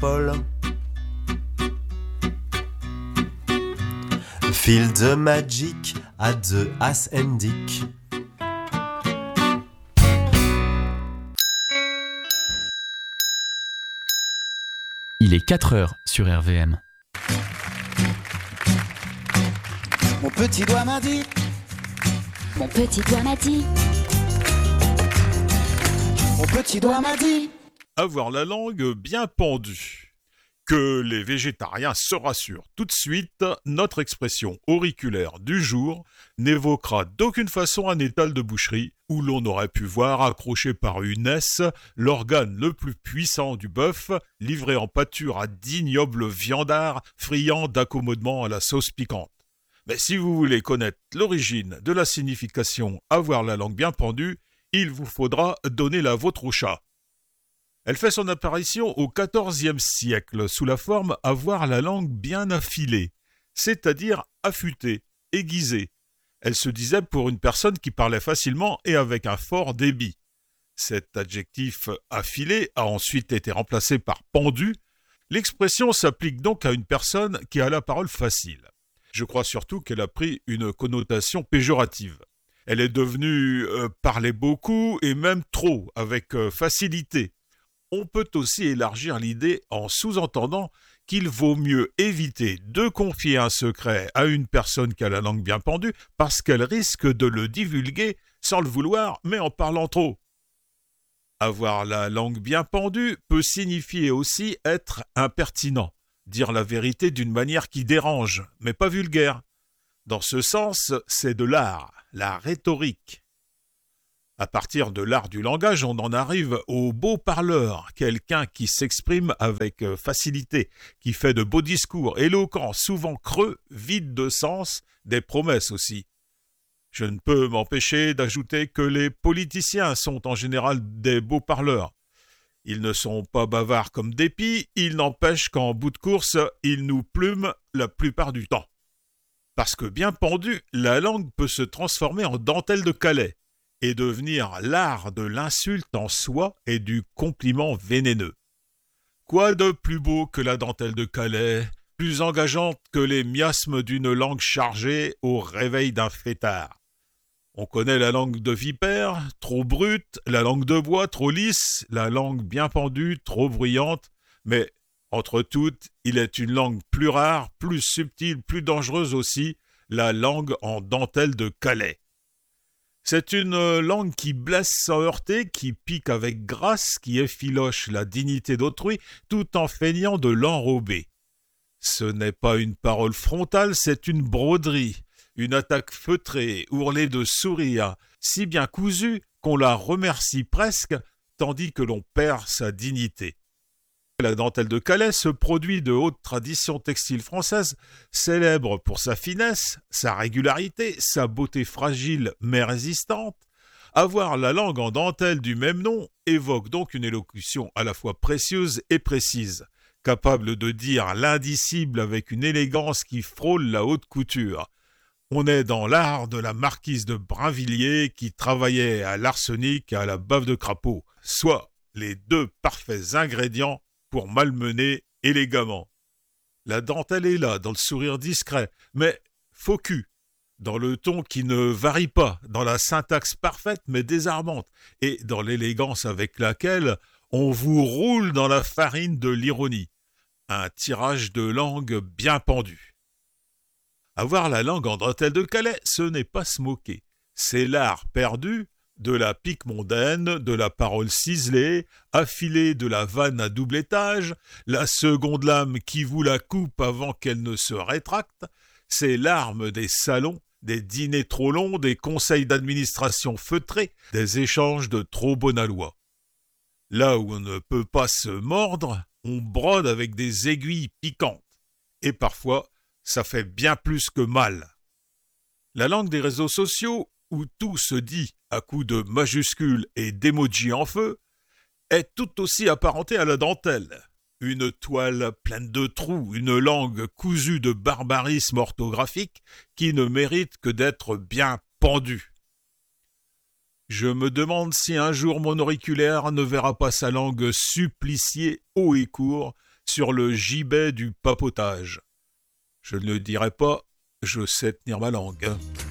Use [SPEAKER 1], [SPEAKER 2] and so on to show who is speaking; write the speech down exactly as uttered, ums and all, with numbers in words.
[SPEAKER 1] épaules. Feel the magic at the As and Dick.
[SPEAKER 2] Il est quatre heures sur R V M.
[SPEAKER 3] Mon petit doigt m'a dit.
[SPEAKER 4] Mon petit doigt m'a dit.
[SPEAKER 3] Mon petit doigt m'a dit.
[SPEAKER 5] Avoir la langue bien pendue. Que les végétariens se rassurent. Tout de suite, notre expression auriculaire du jour n'évoquera d'aucune façon un étal de boucherie où l'on aurait pu voir accroché par une aisse l'organe le plus puissant du bœuf, livré en pâture à d'ignobles viandards friands d'accommodements à la sauce piquante. Mais si vous voulez connaître l'origine de la signification « avoir la langue bien pendue », il vous faudra donner la vôtre au chat. Elle fait son apparition au quatorzième siècle sous la forme « avoir la langue bien affilée », c'est-à-dire affûtée, aiguisée. Elle se disait pour une personne qui parlait facilement et avec un fort débit. Cet adjectif « affilé » a ensuite été remplacé par « pendu ». L'expression s'applique donc à une personne qui a la parole facile. Je crois surtout qu'elle a pris une connotation péjorative. Elle est devenue euh, parler beaucoup et même trop, avec euh, facilité. On peut aussi élargir l'idée en sous-entendant qu'il vaut mieux éviter de confier un secret à une personne qui a la langue bien pendue parce qu'elle risque de le divulguer sans le vouloir, mais en parlant trop. Avoir la langue bien pendue peut signifier aussi être impertinent, dire la vérité d'une manière qui dérange, mais pas vulgaire. Dans ce sens, c'est de l'art, la rhétorique. À partir de l'art du langage, on en arrive au beau parleur, quelqu'un qui s'exprime avec facilité, qui fait de beaux discours, éloquents, souvent creux, vides de sens, des promesses aussi. Je ne peux m'empêcher d'ajouter que les politiciens sont en général des beaux parleurs. Ils ne sont pas bavards comme des pies, il n'empêche qu'en bout de course, ils nous plument la plupart du temps. Parce que bien pendue, la langue peut se transformer en dentelle de Calais et devenir l'art de l'insulte en soi et du compliment vénéneux. Quoi de plus beau que la dentelle de Calais, plus engageante que les miasmes d'une langue chargée au réveil d'un fêtard. On connaît la langue de vipère, trop brute, la langue de bois, trop lisse, la langue bien pendue, trop bruyante, mais entre toutes, il est une langue plus rare, plus subtile, plus dangereuse aussi, la langue en dentelle de Calais. C'est une langue qui blesse sans heurter, qui pique avec grâce, qui effiloche la dignité d'autrui, tout en feignant de l'enrober. Ce n'est pas une parole frontale, c'est une broderie, une attaque feutrée, ourlée de sourires, si bien cousue qu'on la remercie presque, tandis que l'on perd sa dignité. La dentelle de Calais, ce produit de haute tradition textile française, célèbre pour sa finesse, sa régularité, sa beauté fragile mais résistante. Avoir la langue en dentelle du même nom évoque donc une élocution à la fois précieuse et précise, capable de dire l'indicible avec une élégance qui frôle la haute couture. On est dans l'art de la marquise de Brinvilliers qui travaillait à l'arsenic et à la bave de crapaud, soit les deux parfaits ingrédients pour malmener élégamment. La dentelle est là, dans le sourire discret, mais faux cul, dans le ton qui ne varie pas, dans la syntaxe parfaite mais désarmante, et dans l'élégance avec laquelle on vous roule dans la farine de l'ironie. Un tirage de langue bien pendu. Avoir la langue en dentelle de Calais, ce n'est pas se moquer. C'est l'art perdu de la pique mondaine, de la parole ciselée, affilée de la vanne à double étage, la seconde lame qui vous la coupe avant qu'elle ne se rétracte, c'est l'arme des salons, des dîners trop longs, des conseils d'administration feutrés, des échanges de trop bonne aloi. Là où on ne peut pas se mordre, on brode avec des aiguilles piquantes. Et parfois, ça fait bien plus que mal. La langue des réseaux sociaux, où tout se dit à coups de majuscules et d'émojis en feu, est tout aussi apparentée à la dentelle. Une toile pleine de trous, une langue cousue de barbarisme orthographique qui ne mérite que d'être bien pendue. Je me demande si un jour mon auriculaire ne verra pas sa langue suppliciée haut et court, sur le gibet du papotage. Je ne le dirai pas, je sais tenir ma langue.